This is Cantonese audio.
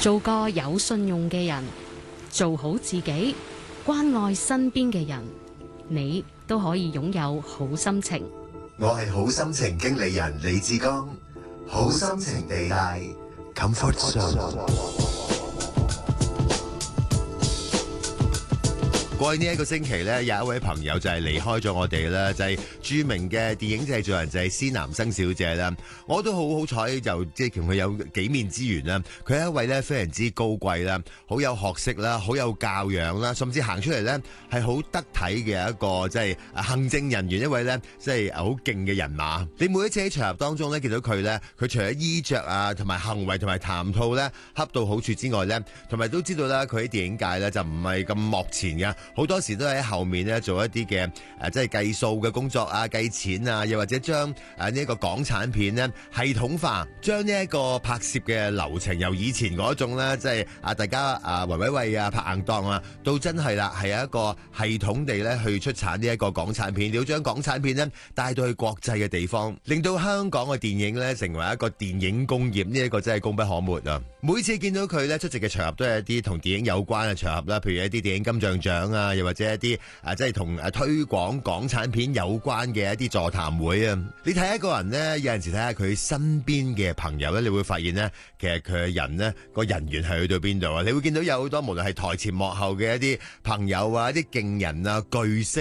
做個有信用嘅人，做好自己，關愛身邊嘅人，你都可以擁有好心情。 我係好心情經理人李志剛，好心情地帶 Comfort Zone。過去呢一個星期咧，有一位朋友就係離開咗我哋啦，就係著名嘅電影製作人就係施南生小姐啦。我都好彩，就即係同佢有幾面之緣啦。佢係一位咧非常之高貴啦，好有學識啦，好有教養啦，甚至行出嚟咧係好得體嘅一個即係行政人員，一位咧即係好勁嘅人馬。你每一次喺場合當中咧見到佢咧，佢除咗衣着啊同埋行為同埋談吐咧恰到好處之外咧，同埋都知道啦，佢喺電影界咧就唔係咁幕前嘅。好多時都喺後面咧做一啲嘅即係計數嘅工作啊、計錢啊，又或者將呢一個港產片咧系統化，將呢一個拍攝嘅流程由以前嗰種咧即係大家圍圍圍啊拍硬檔啊，到真係啦係有一個系統地咧去出產呢一個港產片，你要將港產片咧帶到去國際嘅地方，令到香港嘅電影咧成為一個電影工業，呢一個真係功不可沒啊！每次見到佢咧出席嘅場合都係一啲同電影有關嘅場合啦，譬如一啲電影金像獎啊，又或者一啲即係同推廣港產片有關嘅一啲座談會啊。你睇一個人呢，有陣時睇下佢身邊嘅朋友呢，你會發現呢，其實佢嘅人呢個人緣係去到邊度啊？你會見到有好多無論係台前幕後嘅一啲朋友啊，一啲勁人啊、巨星。